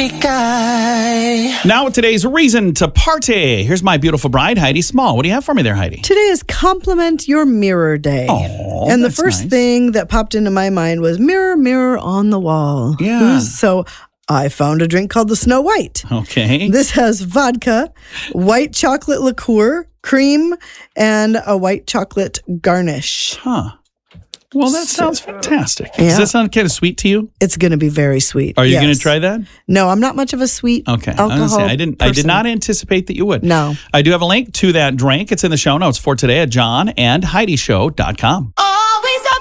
ibigay. Now with today's reason to party. Here's my beautiful bride, Heidi Small. What do you have for me there, Heidi? Today is Compliment Your Mirror Day. Oh, and the that's first nice. thing that popped into my mind was mirror, mirror on the wall. Yeah. So I found a drink called the Snow White. Okay. This has vodka, white chocolate liqueur, cream, and a white chocolate garnish. Huh. Well, that sounds fantastic. Yeah. Does that sound kind of sweet to you? It's going to be very sweet. Are you Yes. going to try that? No, I'm not much of a sweet Okay. alcohol I was gonna say, I did person. not anticipate that you would. No. I do have a link to that drink. It's in the show notes for today at johnandheidishow.com.